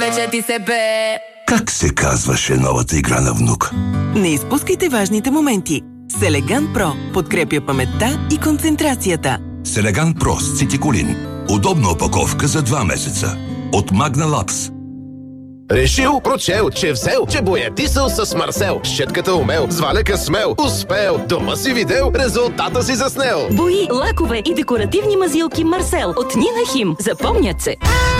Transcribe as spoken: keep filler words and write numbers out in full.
Вече ти се бе. Как се казваше новата игра на внук? Не изпускайте важните моменти. Селеган Про подкрепя паметта и концентрацията. Селеган Про с цитиколин. Удобна опаковка за два месеца. От Магна Лапс. Решил, прочел, че взел, че боядисал с Марсел. Щетката умел, с валяка смел. Успел, дома си видел, резултата си заснел. Бои, лакове и декоративни мазилки Марсел от Нина Хим. Запомнят се.